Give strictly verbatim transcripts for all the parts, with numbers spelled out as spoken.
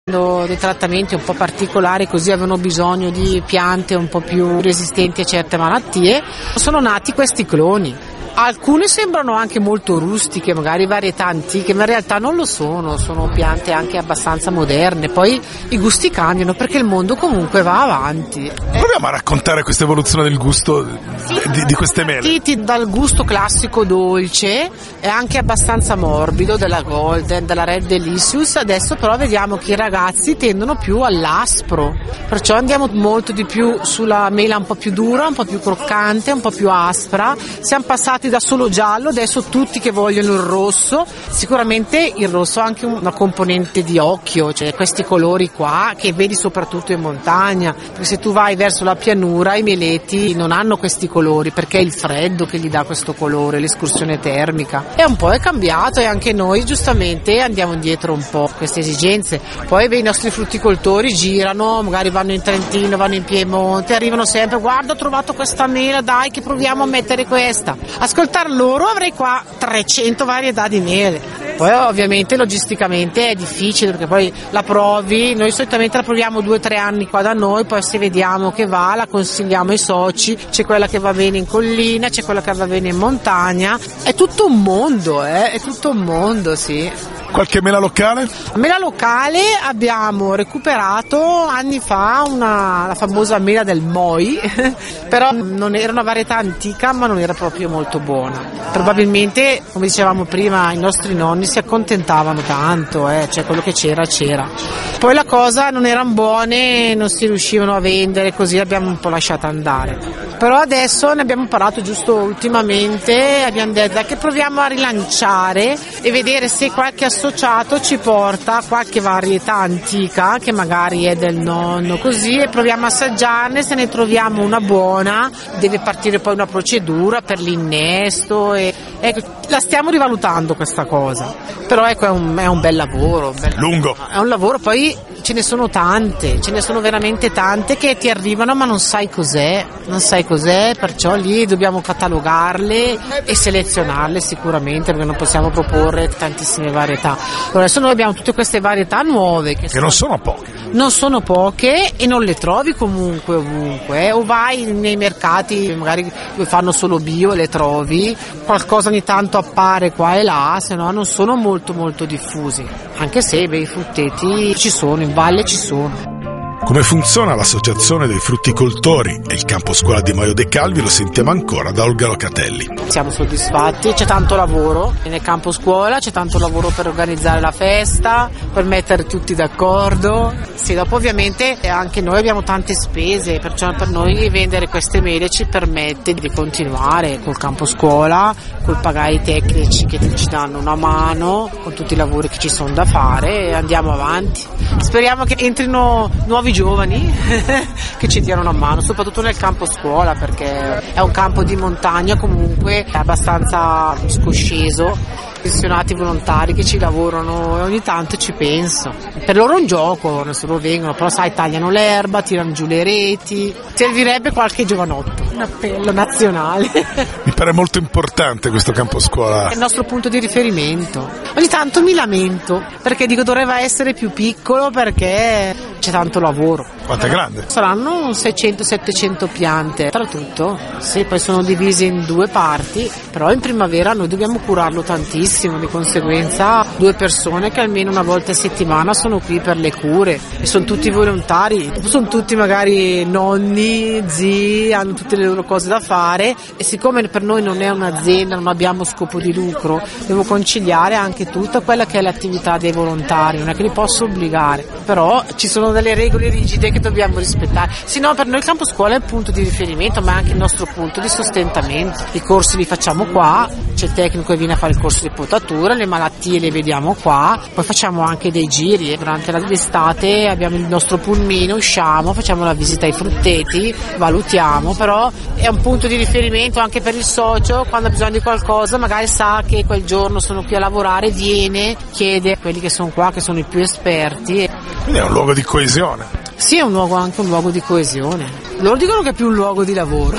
Dei trattamenti un po' particolari, così avevano bisogno di piante un po' più resistenti a certe malattie. Sono nati questi cloni. Alcune sembrano anche molto rustiche, magari varietà antiche, ma in realtà non lo sono, sono piante anche abbastanza moderne. Poi i gusti cambiano perché il mondo comunque va avanti. Proviamo a raccontare questa evoluzione del gusto sì, di, di queste mele. Partiti dal gusto classico dolce e anche abbastanza morbido della Golden, della Red Delicious, adesso però vediamo che i ragazzi tendono più all'aspro, perciò andiamo molto di più sulla mela un po' più dura, un po' più croccante, un po' più aspra. Siamo passati da solo giallo, adesso tutti che vogliono il rosso. Sicuramente il rosso ha anche una componente di occhio, cioè questi colori qua che vedi soprattutto in montagna, perché se tu vai verso la pianura i meleti non hanno questi colori perché è il freddo che gli dà questo colore, l'escursione termica. E un po' è cambiato e anche noi giustamente andiamo indietro un po' a queste esigenze. Poi beh, i nostri frutticoltori girano, magari vanno in Trentino, vanno in Piemonte, arrivano sempre, guarda ho trovato questa mela, dai che proviamo a mettere questa. Ascoltar loro avrei qua trecento varietà di mele. Poi ovviamente logisticamente è difficile perché poi la provi, noi solitamente la proviamo due o tre anni qua da noi, poi se vediamo che va la consigliamo ai soci, c'è quella che va bene in collina, c'è quella che va bene in montagna, è tutto un mondo, eh? È tutto un mondo, sì. Qualche mela locale? Mela locale abbiamo recuperato anni fa una, la famosa mela del Moi, però non era una varietà antica ma non era proprio molto buona. Probabilmente, come dicevamo prima, i nostri nonni si accontentavano tanto, eh, cioè quello che c'era c'era. Poi la cosa non erano buone, non si riuscivano a vendere, così abbiamo un po' lasciato andare. Però adesso ne abbiamo parlato giusto ultimamente, abbiamo detto dai, che proviamo a rilanciare e vedere se qualche associato ci porta qualche varietà antica che magari è del nonno, così, e proviamo a assaggiarne. Se ne troviamo una buona deve partire poi una procedura per l'innesto e ecco, la stiamo rivalutando questa cosa, però ecco è un, è un bel lavoro, un bel lungo, è un lavoro. Poi ce ne sono tante, ce ne sono veramente tante che ti arrivano ma non sai cos'è, non sai cos'è, perciò lì dobbiamo catalogarle e selezionarle sicuramente, perché non possiamo proporre tantissime varietà. Allora, adesso noi abbiamo tutte queste varietà nuove che, che sono, non sono poche, non sono poche e non le trovi comunque ovunque, eh. O vai nei mercati magari dove fanno solo bio e le trovi, qualcosa ogni tanto appare qua e là, se no non sono molto molto diffusi, anche se beh, i frutteti ci sono, in valle ci sono. Come funziona l'associazione dei frutticoltori e il campo scuola di Maio De Calvi lo sentiamo ancora da Olga Locatelli. Siamo soddisfatti, c'è tanto lavoro nel campo scuola, c'è tanto lavoro per organizzare la festa, per mettere tutti d'accordo. Sì, dopo ovviamente anche noi abbiamo tante spese, perciò per noi vendere queste mele ci permette di continuare col campo scuola, col pagare i tecnici che ci danno una mano, con tutti i lavori che ci sono da fare e andiamo avanti. Speriamo che entrino nuovi giovani che ci diano una mano, soprattutto nel campo scuola, perché è un campo di montagna comunque abbastanza scosceso, pensionati volontari che ci lavorano e ogni tanto ci penso. Per loro è un gioco, non solo vengono, però sai, tagliano l'erba, tirano giù le reti. Servirebbe qualche giovanotto, un appello nazionale. Mi pare molto importante questo campo scuola. È il nostro punto di riferimento. Ogni tanto mi lamento perché dico dovrebbe essere più piccolo perché c'è tanto lavoro. Quanto è grande? Saranno seicento settecento piante, tra tutto. Sì, poi sono divise in due parti, però in primavera noi dobbiamo curarlo tantissimo, di conseguenza due persone che almeno una volta a settimana sono qui per le cure e sono tutti volontari, sono tutti magari nonni, zii, hanno tutte le loro cose da fare e siccome per noi non è un'azienda, non abbiamo scopo di lucro, devo conciliare anche tutta quella che è l'attività dei volontari, non è che li posso obbligare, però ci sono delle regole rigide che dobbiamo rispettare, se no per noi il campo scuola è il punto di riferimento ma è anche il nostro punto di sostentamento. I corsi li facciamo qua, c'è il tecnico che viene a fare il corso di potatura, le malattie le vediamo qua, poi facciamo anche dei giri, durante l'estate abbiamo il nostro pulmino, usciamo, facciamo la visita ai frutteti, valutiamo, però è un punto di riferimento anche per il socio, quando ha bisogno di qualcosa magari sa che quel giorno sono qui a lavorare, viene, chiede a quelli che sono qua, che sono i più esperti. Quindi è un luogo di coesione. Sì, è un luogo, anche un luogo di coesione. Loro dicono che è più un luogo di lavoro.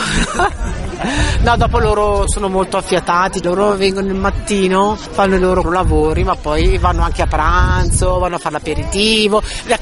No, dopo loro sono molto affiatati, loro vengono il mattino, fanno i loro lavori, ma poi vanno anche a pranzo, vanno a fare l'aperitivo.